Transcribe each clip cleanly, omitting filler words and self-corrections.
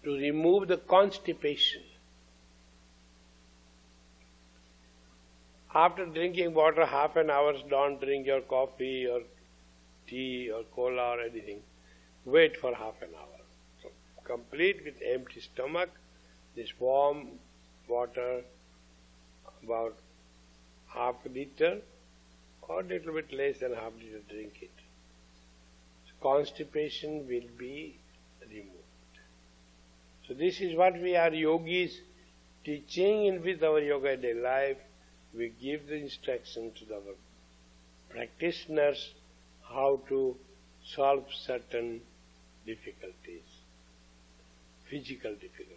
to remove the constipation. After drinking water half an hour, don't drink your coffee or tea or cola or anything. Wait for half an hour. So complete with empty stomach, this warm water, about half a liter or a little bit less than half a liter, drink it. So constipation will be removed. So this is what we are yogis teaching in with our yoga day life. We give the instruction to our practitioners how to solve certain difficulties, physical difficulties.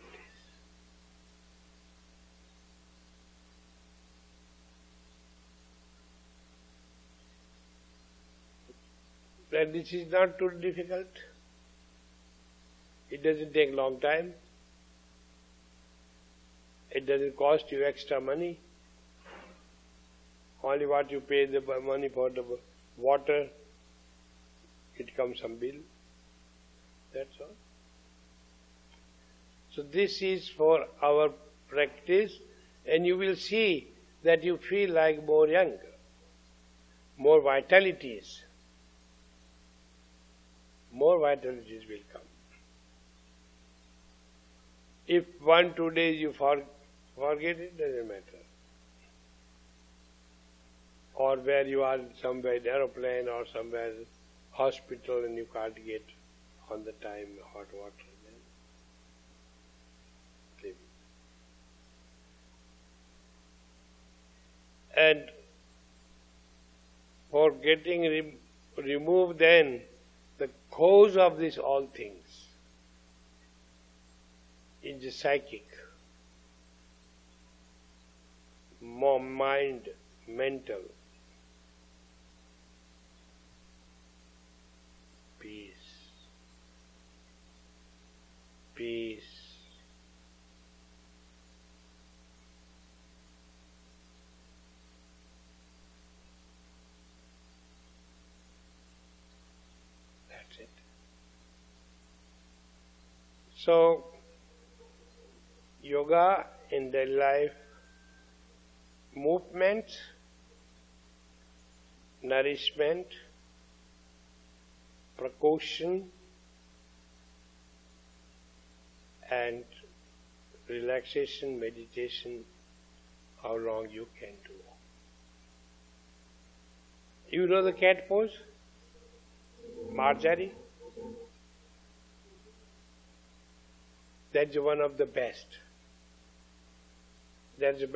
And this is not too difficult. It doesn't take long time. It doesn't cost you extra money. Only what you pay the money for the water, it comes some bill. That's all. So this is for our practice, and you will see that you feel like more young, more vitalities. More vitalities will come. If 1-2 days you forget it, doesn't matter. Or where you are somewhere in aeroplane or somewhere hospital and you can't get on the time hot water, then leave it. And for getting removed then the cause of these all things is the psychic, mind, mental. Peace. That's it. So, yoga in daily life, movement, nourishment, precaution, and relaxation, meditation, how long you can do. You know the cat pose? Marjorie? That's one of the best. That's